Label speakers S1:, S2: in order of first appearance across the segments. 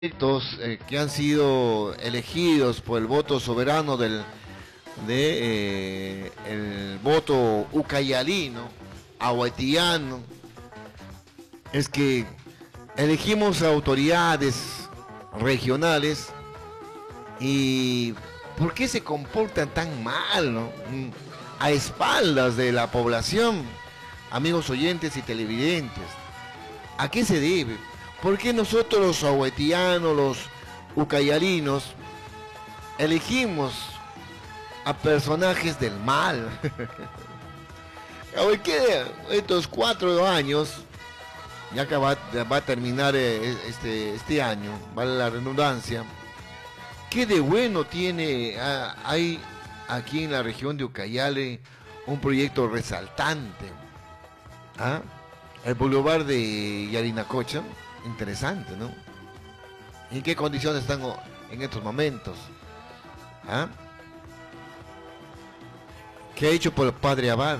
S1: Que han sido elegidos por el voto soberano el voto ucayalino, ahuetiano, es que elegimos autoridades regionales y ¿por qué se comportan tan mal, no? A espaldas de la población, amigos oyentes y televidentes? ¿A qué se debe? ¿Por qué nosotros los ahuetianos, los ucayalinos, elegimos a personajes del mal? ¿Por qué estos 4 años, ya que va a terminar este año, vale la redundancia, qué de bueno hay aquí en la región de Ucayali un proyecto resaltante? ¿Ah? El Boulevard de Yarinacocha, interesante, ¿no? ¿En qué condiciones están en estos momentos? ¿Ah? ¿Qué ha hecho por el Padre Abad?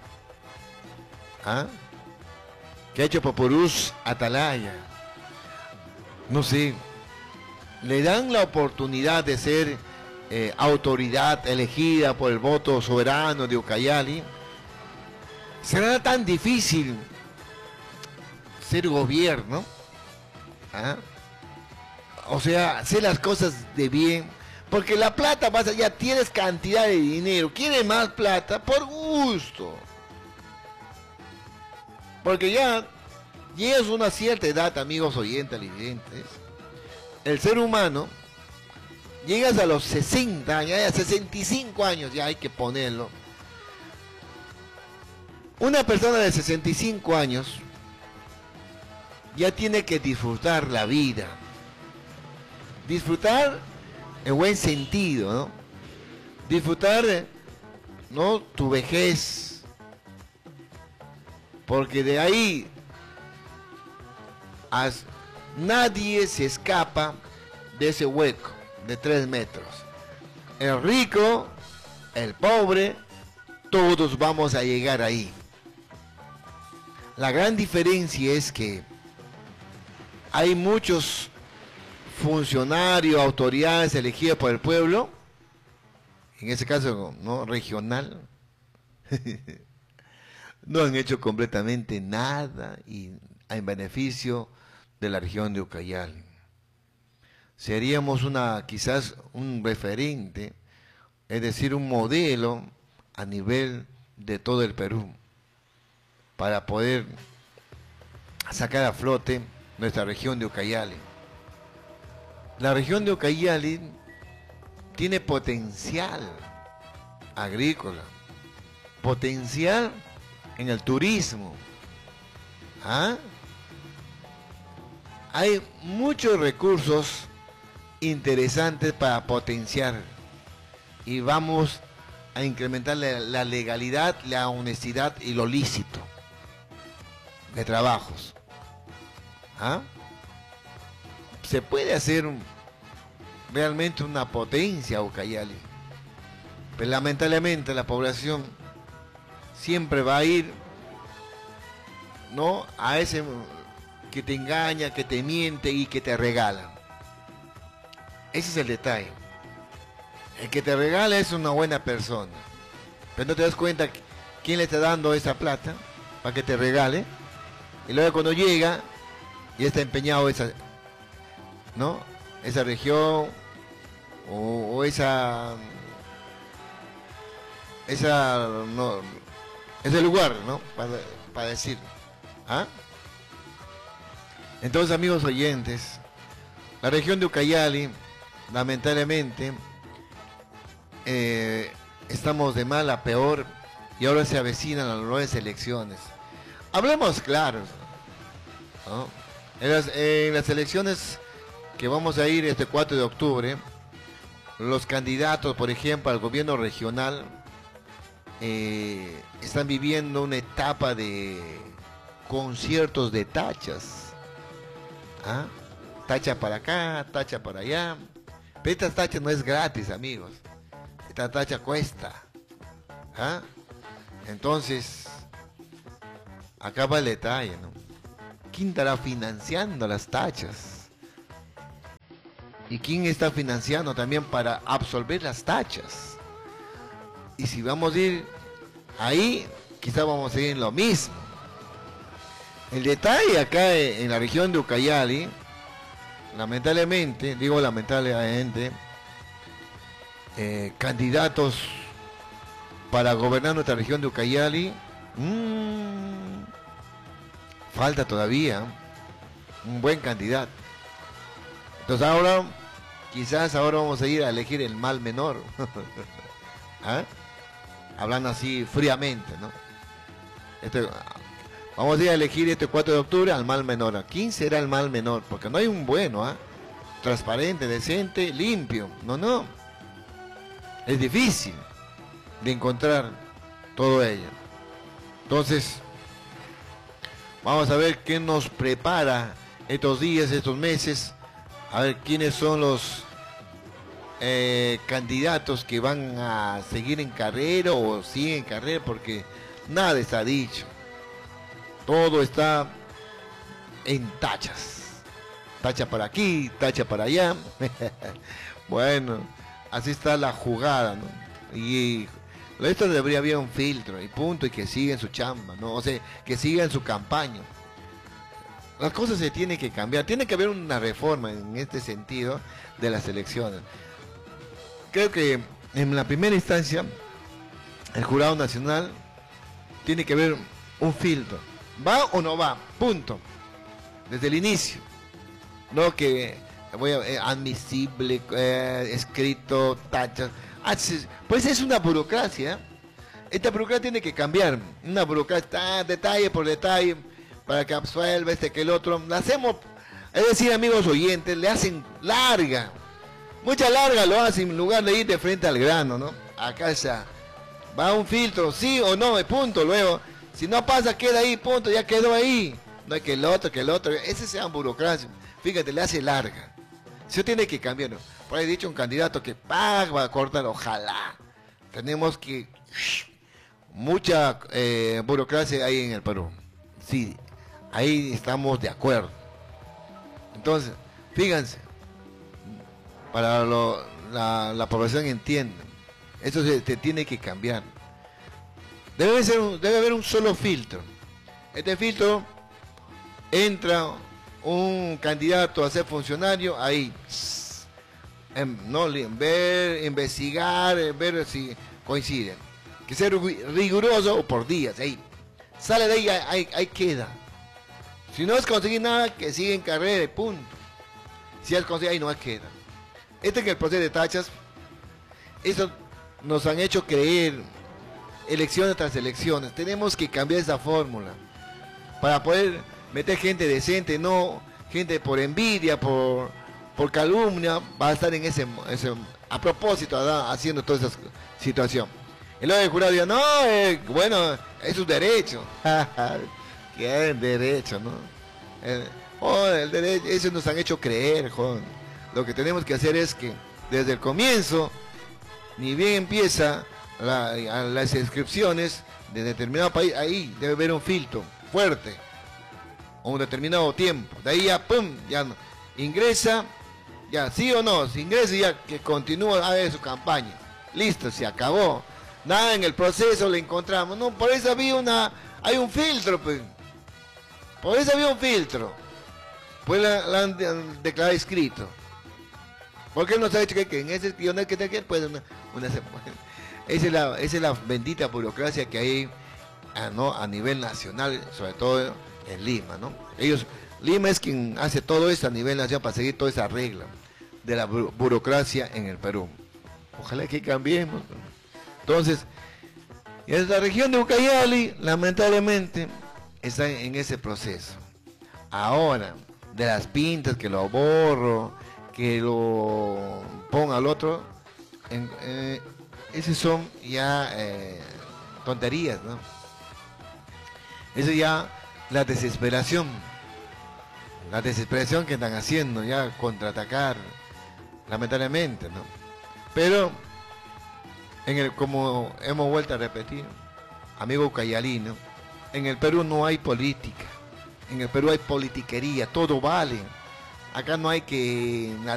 S1: ¿Ah? ¿Qué ha hecho por Purús Atalaya? No sé. Le dan la oportunidad de ser autoridad elegida por el voto soberano de Ucayali. ¿Será tan difícil ser gobierno? ¿Ah? O sea, hacer las cosas de bien, porque la plata pasa, ya tienes cantidad de dinero, quieres más plata por gusto, porque ya llegas a una cierta edad, amigos oyentes, televidentes, el ser humano, llegas a los 60 años, a 65 años, ya hay que ponerlo. Una persona de 65 años ya tiene que disfrutar la vida. Disfrutar en buen sentido, ¿no? Disfrutar, ¿no?, tu vejez. Porque de ahí nadie se escapa de ese hueco de 3 metros. El rico, el pobre, todos vamos a llegar ahí. La gran diferencia es que hay muchos funcionarios, autoridades elegidas por el pueblo, en ese caso, ¿no?, regional, no han hecho completamente nada en beneficio de la región de Ucayali. Seríamos quizás un referente, es decir, un modelo a nivel de todo el Perú, para poder sacar a flote nuestra región de Ucayali. La región de Ucayali tiene potencial agrícola, potencial en el turismo. ¿Ah? Hay muchos recursos interesantes para potenciar y vamos a incrementar la legalidad, la honestidad y lo lícito de trabajos. ¿Ah? Se puede hacer realmente una potencia Ucayali, pero lamentablemente la población siempre va a ir, ¿no?, a ese que te engaña, que te miente y que te regala. Ese es el detalle. El que te regala es una buena persona, pero no te das cuenta quién le está dando esa plata para que te regale, y luego cuando llega ya está empeñado ¿no?, esa región o no, ese lugar, ¿no?, para decir. ¿Ah? Entonces, amigos oyentes, la región de Ucayali, lamentablemente, estamos de mal a peor y ahora se avecinan las nuevas elecciones. Hablemos claro, ¿no? En las elecciones que vamos a ir este 4 de octubre, los candidatos, por ejemplo, al gobierno regional, están viviendo una etapa de conciertos de tachas. ¿Ah? Tacha para acá, tacha para allá. Pero esta tacha no es gratis, amigos. Esta tacha cuesta. ¿Ah? Entonces, acá va el detalle, ¿no? ¿Quién estará financiando las tachas? ¿Y quién está financiando también para absorber las tachas? Y si vamos a ir ahí, quizás vamos a ir en lo mismo. El detalle acá en la región de Ucayali, lamentablemente, digo lamentablemente, candidatos para gobernar nuestra región de Ucayali, falta todavía un buen candidato. Entonces ahora, quizás ahora vamos a ir a elegir el mal menor. ¿Ah? Hablando así fríamente, ¿no? Vamos a ir a elegir este 4 de octubre al mal menor. ¿Quién será el mal menor? Porque no hay un bueno, ¿ah? Transparente, decente, limpio. No. Es difícil de encontrar todo ello. Entonces, vamos a ver qué nos prepara estos días, estos meses. A ver quiénes son los candidatos que van a seguir en carrera o siguen en carrera, porque nada está dicho. Todo está en tachas. Tacha para aquí, tacha para allá. Bueno, así está la jugada, ¿no? Y esto debería haber un filtro y punto, y que sigan su chamba, ¿no? O sea, que sigan su campaña. Las cosas se tienen que cambiar. Tiene que haber una reforma en este sentido de las elecciones. Creo que en la primera instancia el Jurado Nacional tiene que haber un filtro. ¿Va o no va? Punto. Desde el inicio. No que admisible, escrito, tachas. Pues es una burocracia. Esta burocracia tiene que cambiar. Una burocracia, detalle por detalle, para que absuelva que el otro. La hacemos, es decir, amigos oyentes, le hacen larga. Mucha larga lo hacen en lugar de ir de frente al grano, ¿no? Acá ya va un filtro, sí o no, punto. Luego, si no pasa, queda ahí, punto, ya quedó ahí. No hay que el otro. Ese sea burocracia. Fíjate, le hace larga. Eso tiene que cambiar, ¿no? Por ahí he dicho un candidato que va a cortar, ojalá. Tenemos que... Mucha burocracia hay en el Perú. Sí, ahí estamos de acuerdo. Entonces, fíjense, para la población entienda, eso se tiene que cambiar. Debe haber un solo filtro. Este filtro entra un candidato a ser funcionario, ahí ver, investigar, ver si coinciden. Que ser riguroso por días, ahí. Sale de ahí, ahí queda. Si no es conseguir nada, que siga en carrera y punto. Si es conseguir, ahí no queda. Este es el proceso de tachas. Eso nos han hecho creer, elecciones tras elecciones. Tenemos que cambiar esa fórmula para poder meter gente decente, no gente por envidia, por calumnia, va a estar en ese a propósito, haciendo toda esa situación. Y luego el jurado dice, no, bueno, es su derecho. ¿Qué es derecho, no? El derecho, eso nos han hecho creer, joder. Lo que tenemos que hacer es que desde el comienzo, ni bien empieza las inscripciones de determinado país, ahí debe haber un filtro fuerte, un determinado tiempo. De ahí ya, pum, ya no. Ingresa, ya sí o no, si ingresa ya que continúa a ver su campaña. Listo, se acabó. Nada en el proceso le encontramos. No, por eso hay un filtro, pues. Por eso había un filtro. Pues la han declarado escrito. ¿Por qué no se ha dicho que en ese guion que te pues esa es la bendita burocracia que hay a nivel nacional, sobre todo en Lima, ¿no? Lima es quien hace todo eso a nivel nacional para seguir toda esa regla de la burocracia en el Perú. Ojalá que cambiemos. Entonces, en la región de Ucayali, lamentablemente, está en ese proceso. Ahora, de las pintas, que lo borro, que lo ponga al otro, esas son ya tonterías, ¿no? Eso ya la desesperación que están haciendo, ya contraatacar, lamentablemente, ¿no? Pero, como hemos vuelto a repetir, amigo ucayalino, en el Perú no hay política, en el Perú hay politiquería, todo vale. Acá no hay que